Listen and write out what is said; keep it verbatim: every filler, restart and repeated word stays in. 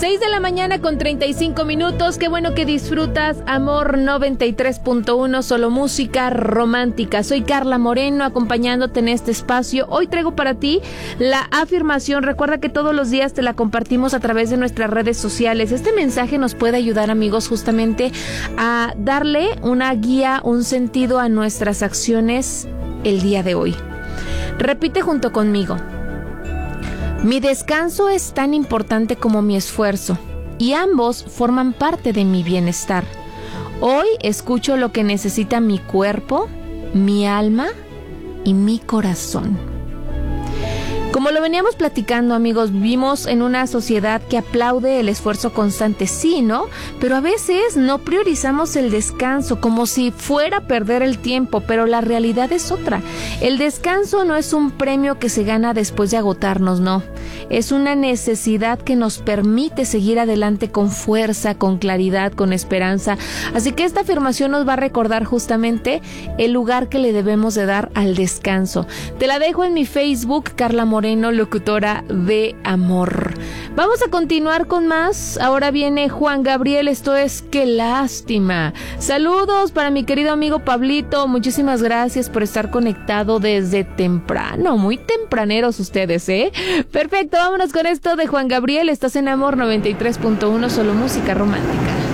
seis de la mañana con treinta y cinco minutos. Qué bueno que disfrutas Amor noventa y tres punto uno, solo música romántica. Soy Carla Moreno, acompañándote en este espacio. Hoy traigo para ti la afirmación. Recuerda que todos los días te la compartimos a través de nuestras redes sociales. Este mensaje nos puede ayudar, amigos, justamente a darle una guía, un sentido a nuestras acciones el día de hoy. Repite junto conmigo. Mi descanso es tan importante como mi esfuerzo, y ambos forman parte de mi bienestar. Hoy escucho lo que necesita mi cuerpo, mi alma y mi corazón. Como lo veníamos platicando, amigos, vivimos en una sociedad que aplaude el esfuerzo constante, sí, ¿no? Pero a veces no priorizamos el descanso como si fuera a perder el tiempo, pero la realidad es otra. El descanso no es un premio que se gana después de agotarnos, no. Es una necesidad que nos permite seguir adelante con fuerza, con claridad, con esperanza. Así que esta afirmación nos va a recordar justamente el lugar que le debemos de dar al descanso. Te la dejo en mi Facebook, Carla Moreno, locutora de amor. Vamos a continuar con más. Ahora viene Juan Gabriel, esto es Qué Lástima. Saludos para mi querido amigo Pablito, muchísimas gracias por estar conectado desde temprano, muy tempraneros ustedes, ¿eh? Perfecto, vámonos con esto de Juan Gabriel, estás en Amor noventa y tres punto uno, solo música romántica.